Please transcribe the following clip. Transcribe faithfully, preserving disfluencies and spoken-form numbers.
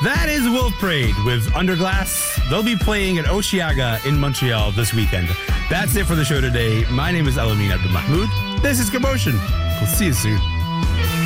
That is Wolf Parade with Underglass. They'll be playing at Osheaga in Montreal this weekend. That's it for the show today. My name is Alamin Abdul Mahmoud. This is Commotion. We'll see you soon.